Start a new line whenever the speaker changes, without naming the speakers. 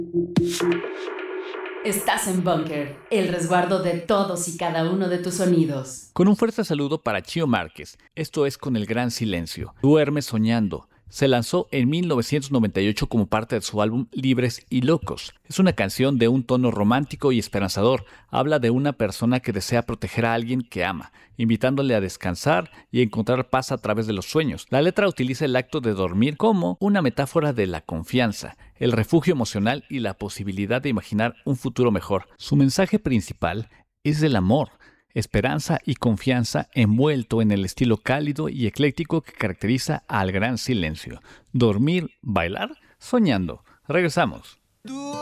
Estás en Bunker, el resguardo de todos y cada uno de tus sonidos.
Con un fuerte saludo para Chio Márquez. Esto es Con el Gran Silencio. Duerme soñando. Se lanzó en 1998 como parte de su álbum Libres y Locos. Es una canción de un tono romántico y esperanzador. Habla de una persona que desea proteger a alguien que ama, invitándole a descansar y encontrar paz a través de los sueños. La letra utiliza el acto de dormir como una metáfora de la confianza, el refugio emocional y la posibilidad de imaginar un futuro mejor. Su mensaje principal es del amor, esperanza y confianza envuelto en el estilo cálido y ecléctico que caracteriza al Gran Silencio. Dormir, bailar, soñando. Regresamos.